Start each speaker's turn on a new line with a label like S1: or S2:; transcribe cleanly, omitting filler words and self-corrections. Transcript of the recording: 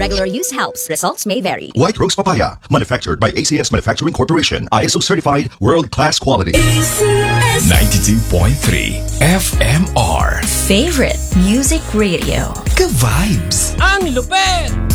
S1: regular use helps. Results may vary.
S2: White Rose Papaya, manufactured by ACS Manufacturing Corporation. ISO certified, world-class quality.
S3: 92.3 FMR.
S1: Favorite Music Radio.
S3: Ka-vibes.
S4: Ang lupet!